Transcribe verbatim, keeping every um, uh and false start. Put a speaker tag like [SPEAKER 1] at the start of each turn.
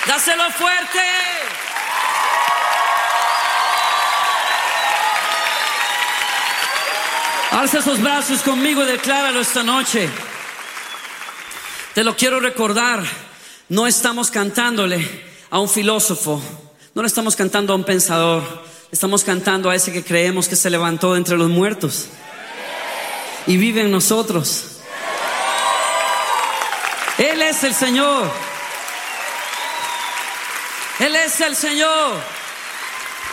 [SPEAKER 1] Dáselo fuerte. Alza esos brazos conmigo y decláralo esta noche. Te lo quiero recordar. No estamos cantándole a un filósofo, no le estamos cantando a un pensador, le estamos cantando a ese que creemos que se levantó de entre los muertos y vive en nosotros. Él es el Señor. Él es el Señor.